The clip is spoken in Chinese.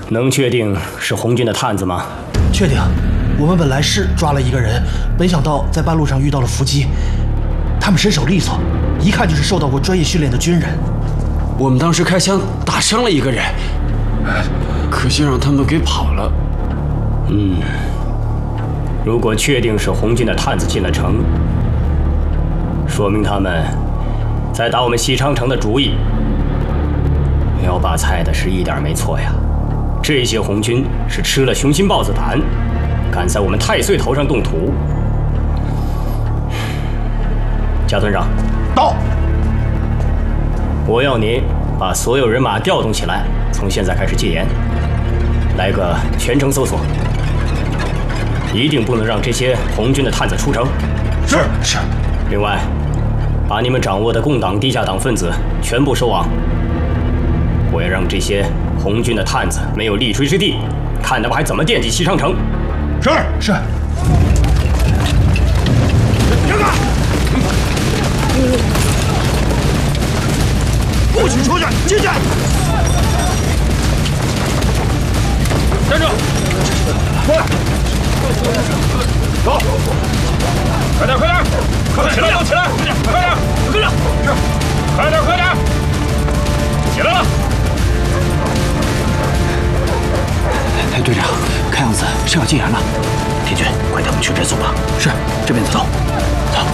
能确定是红军的探子吗？ 确定，我们本来是抓了一个人，没想到在半路上遇到了伏击。他们身手利索，一看就是受到过专业训练的军人。 我们当时开枪打伤了一个人，可惜让他们给跑了。 如果确定是红军的探子进了城，说明他们在打我们西昌城的主意。苗爸猜的是一点没错呀，这些红军是吃了雄心豹子胆，敢在我们太岁头上动土。贾团长， 到！ 我要您把所有人马调动起来，从现在开始戒严，来个全城搜索，一定不能让这些红军的探子出城。 是。 另外，把你们掌握的共党地下党分子全部收网。我要让这些红军的探子没有立锥之地，看他们还怎么惦记西昌城。 是。 停下！不许出去！进去！站住！过来！走！快点！快起来！都起来！快点！是！快点！起来了！ 哎，队长，看样子是要禁严了。铁军，快带我们去侦搜吧。是，这边走。